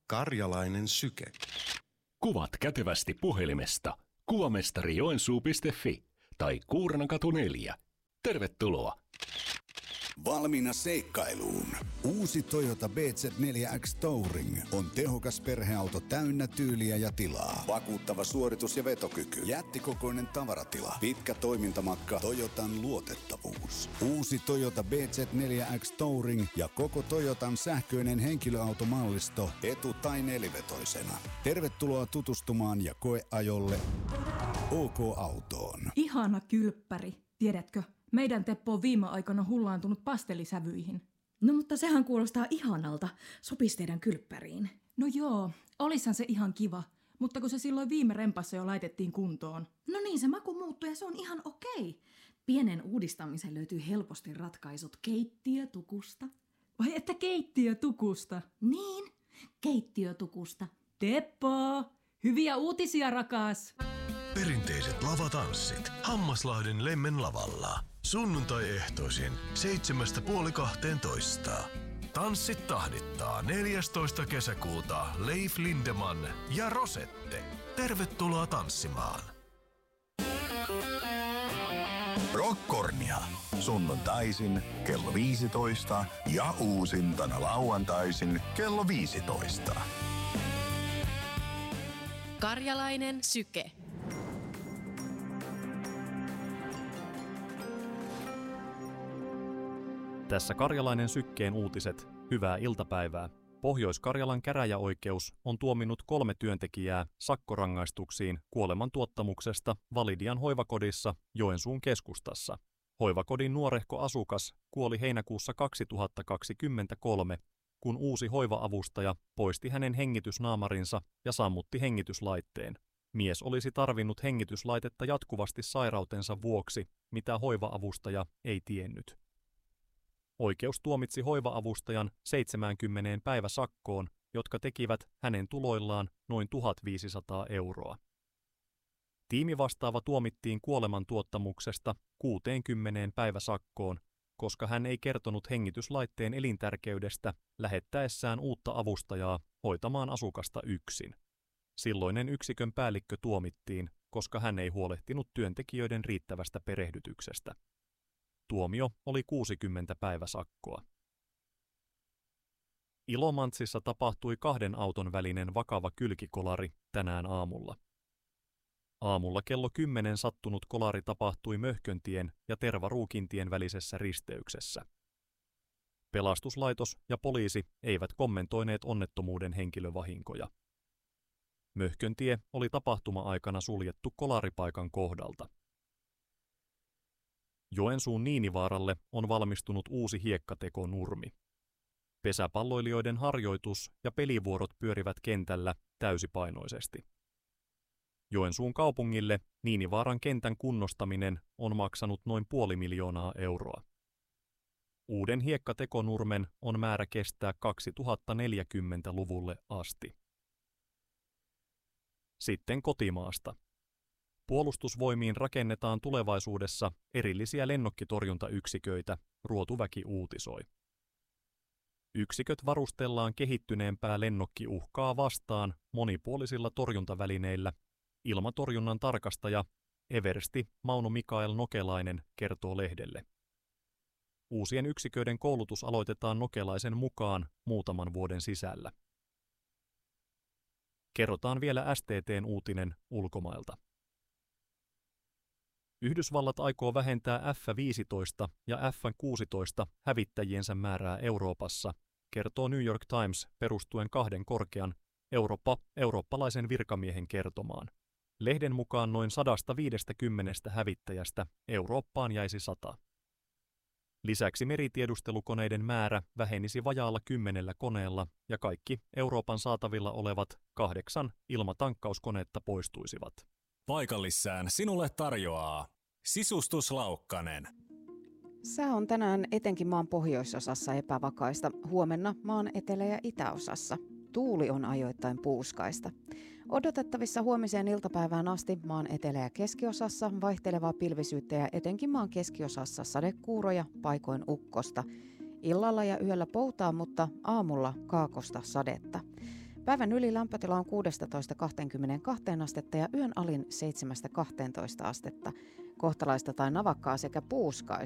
Karjalainen syke. Kuvat kätevästi puhelimesta kuvamestarijoensuu.fi tai Kuurnankatu 4. Tervetuloa! Valmiina seikkailuun. Uusi Toyota BZ4X Touring on tehokas perheauto täynnä tyyliä ja tilaa. Vakuuttava suoritus ja vetokyky. Jättikokoinen tavaratila. Pitkä toimintamatka. Toyotan luotettavuus. Uusi Toyota BZ4X Touring ja koko Toyotan sähköinen henkilöautomallisto etu- tai nelivetoisena. Tervetuloa tutustumaan ja koeajolle OK-autoon. Ihana kylppäri, tiedätkö? Meidän Teppo on viime aikoina hullaantunut pastellisävyihin. No mutta sehän kuulostaa ihanalta. Sopisi teidän kylppäriin. No joo, olishan se ihan kiva, mutta kun se silloin viime rempassa jo laitettiin kuntoon. No niin, se maku muuttuu ja se on ihan okei. Pienen uudistamiseen löytyy helposti ratkaisut keittiötukusta. Vai että keittiötukusta? Niin, keittiötukusta. Teppo, hyviä uutisia rakas! Perinteiset lavatanssit Hammaslahden Lemmen lavalla. Sunnuntai-ehtoisin 7.30–12. Tanssit tahdittaa 14. kesäkuuta Leif Lindeman ja Rosette. Tervetuloa tanssimaan. Rockornia. Sunnuntaisin kello 15 ja uusintana lauantaisin kello 15. Karjalainen syke. Tässä Karjalainen sykkeen uutiset. Hyvää iltapäivää. Pohjois-Karjalan käräjäoikeus on tuominnut 3 työntekijää sakkorangaistuksiin kuolemantuottamuksesta Validian hoivakodissa Joensuun keskustassa. Hoivakodin nuorehko asukas kuoli heinäkuussa 2023, kun uusi hoiva-avustaja poisti hänen hengitysnaamarinsa ja sammutti hengityslaitteen. Mies olisi tarvinnut hengityslaitetta jatkuvasti sairautensa vuoksi, mitä hoiva-avustaja ei tiennyt. Oikeus tuomitsi hoiva-avustajan 70 päiväsakkoon, jotka tekivät hänen tuloillaan noin 1 500 euroa. Tiimivastaava tuomittiin kuolemantuottamuksesta 60 päiväsakkoon, koska hän ei kertonut hengityslaitteen elintärkeydestä lähettäessään uutta avustajaa hoitamaan asukasta yksin. Silloinen yksikön päällikkö tuomittiin, koska hän ei huolehtinut työntekijöiden riittävästä perehdytyksestä. Tuomio oli 60 päiväsakkoa. Ilomantsissa tapahtui 2 auton välinen vakava kylkikolari tänään aamulla. Aamulla kello 10 sattunut kolari tapahtui Möhköntien ja Tervaruukintien välisessä risteyksessä. Pelastuslaitos ja poliisi eivät kommentoineet onnettomuuden henkilövahinkoja. Möhköntie oli tapahtuma-aikana suljettu kolaripaikan kohdalta. Joensuun Niinivaaralle on valmistunut uusi hiekkatekonurmi. Pesäpalloilijoiden harjoitus- ja pelivuorot pyörivät kentällä täysipainoisesti. Joensuun kaupungille Niinivaaran kentän kunnostaminen on maksanut noin 500 000 euroa. Uuden hiekkatekonurmen on määrä kestää 2040-luvulle asti. Sitten kotimaasta. Puolustusvoimiin rakennetaan tulevaisuudessa erillisiä lennokkitorjuntayksiköitä, Ruotuväki uutisoi. Yksiköt varustellaan kehittyneempää lennokkiuhkaa vastaan monipuolisilla torjuntavälineillä, ilmatorjunnan tarkastaja eversti Mauno Mikael Nokelainen kertoo lehdelle. Uusien yksiköiden koulutus aloitetaan Nokelaisen mukaan muutaman vuoden sisällä. Kerrotaan vielä STT:n uutinen ulkomailta. Yhdysvallat aikoo vähentää F-15 ja F-16 hävittäjiensä määrää Euroopassa, kertoo New York Times perustuen 2 korkean eurooppalaisen virkamiehen kertomaan. Lehden mukaan noin 150 hävittäjästä Eurooppaan jäisi 100. Lisäksi meritiedustelukoneiden määrä vähenisi vajaalla 10 koneella ja kaikki Euroopan saatavilla olevat 8 ilmatankkauskonetta poistuisivat. Paikallissään sinulle tarjoaa Sisustus Laukkanen. Sää on tänään etenkin maan pohjoisosassa epävakaista, huomenna maan etelä- ja itäosassa. Tuuli on ajoittain puuskaista. Odotettavissa huomiseen iltapäivään asti maan etelä- ja keskiosassa vaihtelevaa pilvisyyttä ja etenkin maan keskiosassa sadekuuroja, paikoin ukkosta. Illalla ja yöllä poutaa, mutta aamulla kaakosta sadetta. Päivän ylilämpötila on 16-22 astetta ja yön alin 7-12 astetta. Kohtalaista tai navakkaa sekä puuskaista